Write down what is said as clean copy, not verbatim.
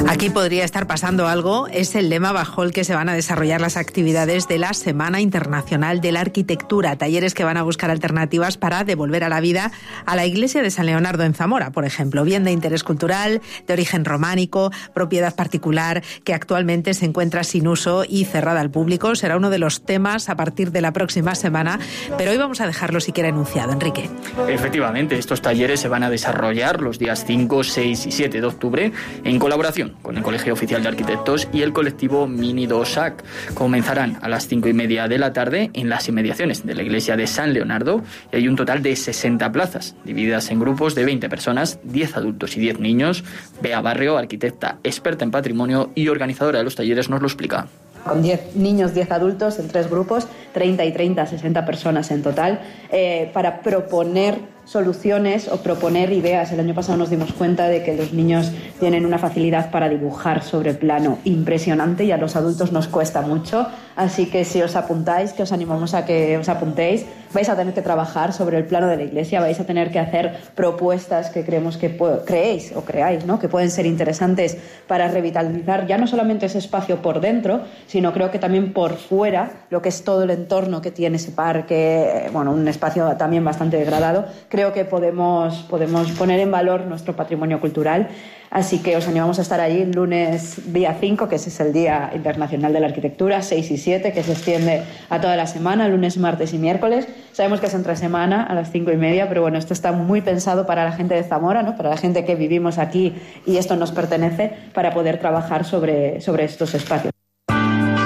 Aquí podría estar pasando algo, es el lema bajo el que se van a desarrollar las actividades de la Semana Internacional de la Arquitectura, talleres que van a buscar alternativas para devolver a la vida a la iglesia de San Leonardo en Zamora, por ejemplo, bien de interés cultural, de origen románico, propiedad particular, que actualmente se encuentra sin uso y cerrada al público. Será uno de los temas a partir de la próxima semana, pero hoy vamos a dejarlo siquiera enunciado. Enrique. Efectivamente, estos talleres se van a desarrollar los días 5, 6 y 7 de octubre en colaboración con el Colegio Oficial de Arquitectos y el colectivo Mini 2AC. Comenzarán a las 5:30 de la tarde en las inmediaciones de la iglesia de San Leonardo y hay un total de 60 plazas, divididas en grupos de 20 personas, 10 adultos y 10 niños. Bea Barrio, arquitecta experta en patrimonio y organizadora de los talleres, nos lo explica. Con 10 niños, 10 adultos en 3 grupos, 30 y 30, 60 personas en total, para proponer soluciones o proponer ideas. El año pasado nos dimos cuenta de que los niños tienen una facilidad para dibujar sobre plano impresionante y a los adultos nos cuesta mucho, así que si os apuntáis, que os animamos a que os apuntéis, vais a tener que trabajar sobre el plano de la iglesia, vais a tener que hacer propuestas que creemos que creáis, ¿no?, que pueden ser interesantes para revitalizar ya no solamente ese espacio por dentro, sino creo que también por fuera, lo que es todo el entorno que tiene ese parque, bueno, un espacio también bastante degradado. Creo que podemos poner en valor nuestro patrimonio cultural, así que os animamos a estar allí el lunes día 5, que ese es el Día Internacional de la Arquitectura, 6 y 7, que se extiende a toda la semana, lunes, martes y miércoles. Sabemos que es entre semana a las 5:30, pero bueno, esto está muy pensado para la gente de Zamora, ¿no?, para la gente que vivimos aquí y esto nos pertenece, para poder trabajar sobre estos espacios.